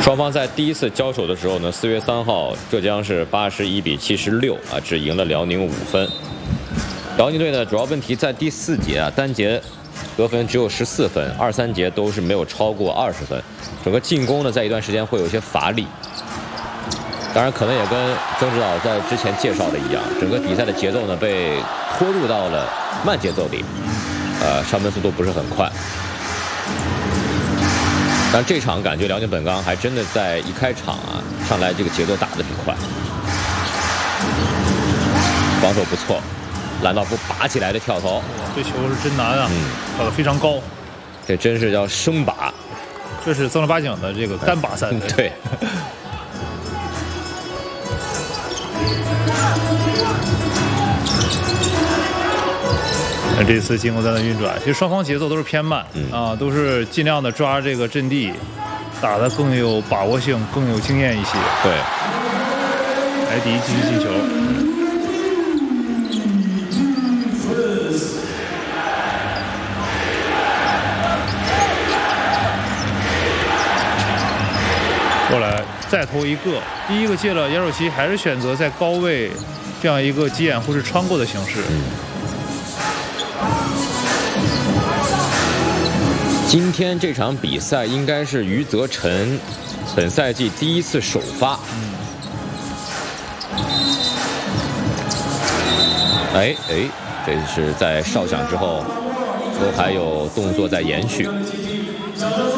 双方在第一次交手的时候呢，4月3号，浙江是81比76啊，只赢了辽宁5分。辽宁队呢，主要问题在第4节啊，单节得分只有14分，2、3节都是没有超过20分，整个进攻呢，在一段时间会有些乏力。当然，可能也跟曾指导在之前介绍的一样，整个比赛的节奏呢被拖入到了慢节奏里，上分速度不是很快。但这场感觉辽宁本钢还真的在一开场啊，上来这个节奏打得挺快，防守不错，兰道夫拔起来的跳投， 这球是真难啊，打得非常高， 这真是叫生拔， 这是正儿八经的这个干拔三分。 对。 这次进攻端的运转，其实双方节奏都是偏慢，都是尽量的抓这个阵地，打得更有把握性，更有经验一些。 对， 莱迪继续进球。过来再投一个，第一个借了，杨守奇还是选择在高位这样一个急掩或是穿过的形式。 今天这场比赛应该是余则辰本赛季第一次首发。这是在哨响之后都还有动作在延续。